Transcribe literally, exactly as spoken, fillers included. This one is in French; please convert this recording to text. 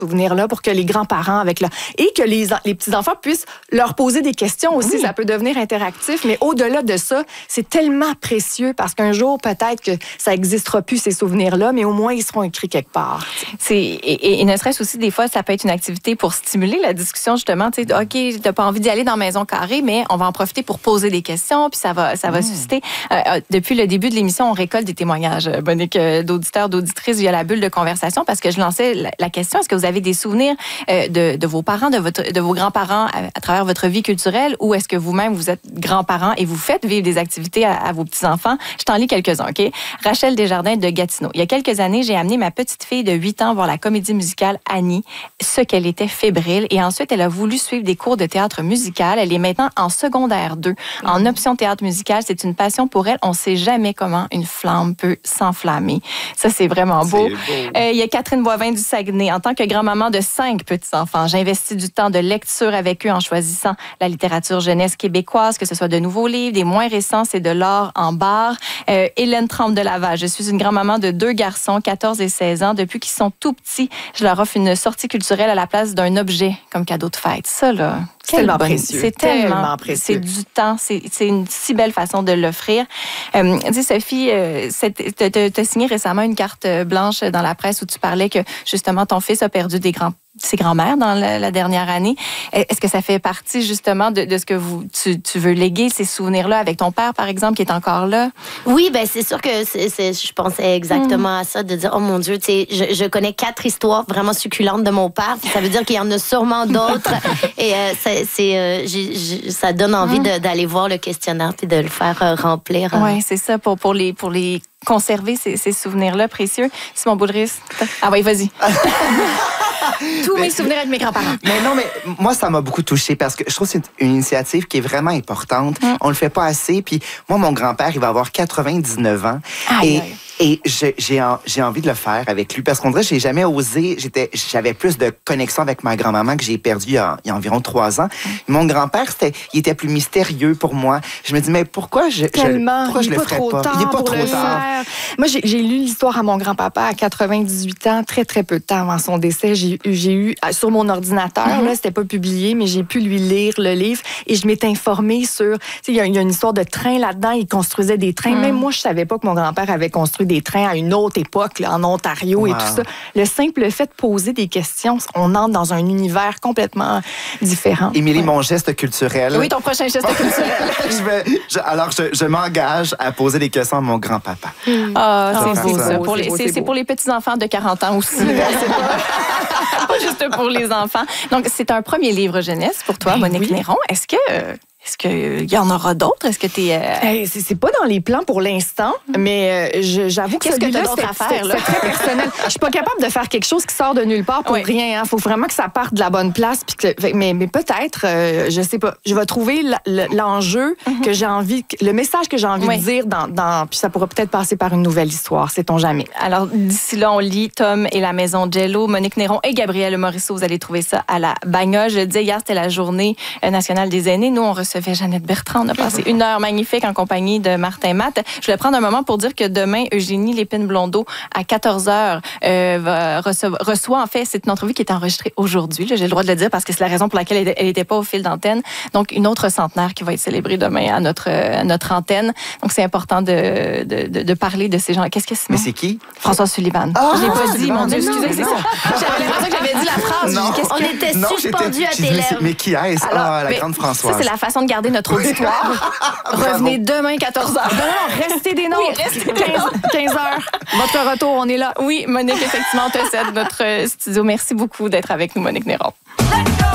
souvenirs-là pour que les grands-parents avec là et que les, les petits-enfants puissent leur poser des questions aussi. Oui. Ça peut devenir interactif, mais au-delà de ça, c'est tellement précieux parce qu'un jour, peut-être que ça n'existera plus, ces souvenirs-là, mais au moins, ils seront écrits quelque part. C'est, et, et ne serait-ce aussi, des fois, ça peut être une activité pour stimuler la discussion, justement. Tu sais, OK, t'as pas envie d'y aller dans Maison Carrée, mais on va en profiter pour poser des questions, puis ça va, ça va mmh. susciter. Euh, depuis le début de l'émission, on récolte des témoignages, Monique, d'auditeurs, d'auditrices via la bulle de conversation, parce que je lançais la, la question, est-ce que vous avez des souvenirs euh, de, de vos parents, de, votre, de vos grands-parents à, à travers votre vie culturelle, ou est-ce que vous-même, vous êtes grands-parents et vous faites vivre des activités à, à vos petits-enfants? Je t'en lis quelques-uns, OK? Rachel Desjardins de Gatineau. Il y a quelques années, j'ai amené ma petite fille de huit ans voir la comédie musicale Annie, ce qu'elle était fébrile, et ensuite, elle a voulu suivre des cours de théâtre musical. Elle est maintenant en secondaire deux, mmh. en option théâtre musical. C'est une passion pour elle. On ne sait jamais comment une flamme peut s'enflammer. Ça, c'est vraiment beau. C'est beau. Euh, il y a Catherine Boivin du Saguenay. En tant que grand-maman de cinq petits-enfants, j'investis du temps de lecture avec eux en choisissant la littérature jeunesse québécoise, que ce soit de nouveaux livres, des moins récents, c'est de l'or en barre. Euh, Hélène Trempe de Laval. Je suis une grand-maman de deux garçons, quatorze et seize ans. Depuis qu'ils sont tout petits, je leur offre une sortie culturelle à la place d'un objet comme cadeau de fête. Ça, là... C'est tellement précieux. C'est tellement précieux. C'est du temps. C'est, c'est une si belle façon de l'offrir. Euh, tu sais, Sophie, euh, tu as signé récemment une carte blanche dans la presse où tu parlais que, justement, ton fils a perdu des grands ses grands-mères dans la, la dernière année. Est-ce que ça fait partie, justement, de, de ce que vous, tu, tu veux léguer, ces souvenirs-là, avec ton père, par exemple, qui est encore là? Oui, ben c'est sûr que c'est, c'est, je pensais exactement mmh. à ça, de dire, oh mon Dieu, tu sais, je, je connais quatre histoires vraiment succulentes de mon père. Ça veut dire qu'il y en a sûrement d'autres. Et euh, c'est, c'est, euh, j'ai, j'ai, ça donne envie mmh. de, d'aller voir le questionnaire puis de le faire euh, remplir. Euh... Oui, c'est ça, pour, pour les... Pour les... conserver ces, ces souvenirs-là précieux. Simon Boulris. Ah oui, vas-y. Tous mes souvenirs avec mes grands-parents. Mais non, mais moi, ça m'a beaucoup touchée parce que je trouve que c'est une initiative qui est vraiment importante. Mm. On le fait pas assez. Puis moi, mon grand-père, il va avoir quatre-vingt-dix-neuf ans. Aïe, et aïe. Et je, j'ai, j'ai envie de le faire avec lui parce qu'on dirait que j'ai jamais osé. J'étais, j'avais plus de connexion avec ma grand-maman que j'ai perdue il y a, il y a environ trois ans. Mm. Mon grand-père, c'était, il était plus mystérieux pour moi. Je me dis, mais pourquoi je, Tellement, je, pourquoi il je est le pas ferais trop pas? Tard il est pas pour trop le tard. Faire. Moi, j'ai, j'ai lu l'histoire à mon grand-papa à quatre-vingt-dix-huit ans, très, très peu de temps avant son décès. J'ai, j'ai eu, sur mon ordinateur, mm-hmm. là, c'était pas publié, mais j'ai pu lui lire le livre et je m'étais informée sur... Tu sais, il y, y a une histoire de train là-dedans. Il construisait des trains. Mm. Même moi, je savais pas que mon grand-père avait construit des trains à une autre époque, là, en Ontario wow. et tout ça. Le simple fait de poser des questions, on entre dans un univers complètement différent. Émilie, ouais. mon geste culturel... Oui, ton prochain geste culturel. je vais, je, alors, je, je m'engage à poser des questions à mon grand-papa. Mm. Ah, oh, c'est beau, ça. Pour les, c'est, c'est, c'est pour les petits-enfants de quarante ans aussi. Pas juste pour les enfants. Donc, c'est un premier livre jeunesse pour toi, ben, Monique oui. Néron. Est-ce que... Est-ce qu'il y en aura d'autres? Est-ce que tu es... Euh... Hey, c'est, c'est pas dans les plans pour l'instant, mais euh, je, j'avoue que Qu'est-ce que tu as d'autres à faire? C'est, c'est très personnel. Je suis pas capable de faire quelque chose qui sort de nulle part pour oui. rien. Il hein. faut vraiment que ça parte de la bonne place. Puis que, mais, mais peut-être, euh, je sais pas, je vais trouver la, l'enjeu mm-hmm. que j'ai envie, le message que j'ai envie oui. de dire, dans, dans, puis ça pourra peut-être passer par une nouvelle histoire, sait-on jamais. Alors, d'ici là, on lit Tom et la maison Jello, Monique Néron et Gabrielle Morisseau. Vous allez trouver ça à la Bagnole. Je disais, hier, c'était la journée nationale des aînés. Nous, on recevait Jeannette Bertrand. On a passé une heure magnifique en compagnie de Martin Matt. Je voulais prendre un moment pour dire que demain, Eugénie Lépine-Blondeau, à quatorze heures, euh, va recevoir, reçoit, en fait, c'est une entrevue qui est enregistrée aujourd'hui. Là, j'ai le droit de le dire parce que c'est la raison pour laquelle elle n'était pas au fil d'antenne. Donc, une autre centenaire qui va être célébrée demain à notre, à notre antenne. Donc, c'est important de, de, de, de parler de ces gens. Qu'est-ce que c'est? Mais c'est qui? François Sullivan. Oh, je l'ai pas dit, mon Dieu, non, excusez, c'est non. ça. J'avais l'impression que j'avais dit la phrase. Non. Qu'est-ce On que... était non, suspendus à tes lèvres. Mais qui est-ce? Ah, la grande Françoise. Ça, c'est la façon de garder notre auditoire. Revenez demain, quatorze heures. Non, non, restez des nôtres. Oui, restez quinze, quinze heures. Votre retour, on est là. Oui, Monique, effectivement, on te cède notre studio. Merci beaucoup d'être avec nous, Monique Néron.